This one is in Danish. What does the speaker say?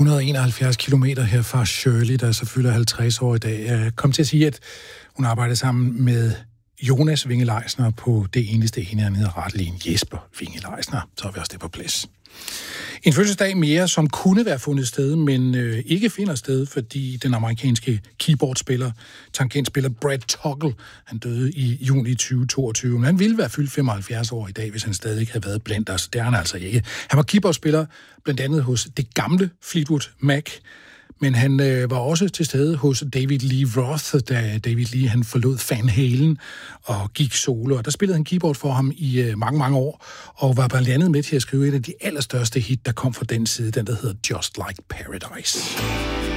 171 kilometer her fra Shirley, der så fylder 50 år i dag. Jeg kom til at sige, at hun arbejder sammen med Jonas Winge Leisner på det eneste ene, han hedder rettelige Jesper Winge Leisner. Så har vi også det på plads. En fødselsdag mere, som kunne være fundet sted, men ikke finder sted, fordi den amerikanske keyboardspiller, tangentspiller Brad Toggle, han døde i juni 2022. Men han ville være fyldt 75 år i dag, hvis han stadig havde været blandt os. Det er han altså ikke. Han var keyboardspiller blandt andet hos det gamle Fleetwood Mac, men han var også til stede hos David Lee Roth, da David Lee han forlod Van Halen og gik solo. Og der spillede han keyboard for ham i mange, mange år, og var blandt andet med til at skrive et af de allerstørste hit, der kom fra den side, den der hedder Just Like Paradise.